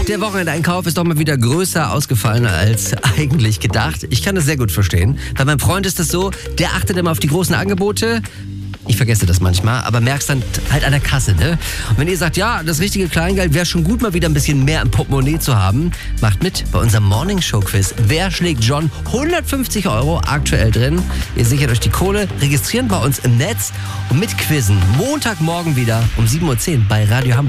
Der Wochenendeinkauf ist doch mal wieder größer ausgefallen als eigentlich gedacht. Ich kann das sehr gut verstehen. Bei meinem Freund ist das so, der achtet immer auf die großen Angebote. Ich vergesse das manchmal, aber merk's dann halt an der Kasse, ne? Und wenn ihr sagt, ja, das richtige Kleingeld wäre schon gut, mal wieder ein bisschen mehr im Portemonnaie zu haben, macht mit bei unserem Morning Show Quiz. Wer schlägt John? 150 € aktuell drin. Ihr sichert euch die Kohle, registrieren bei uns im Netz und mit Quizzen Montagmorgen wieder um 7:10 Uhr bei Radio Hamburg.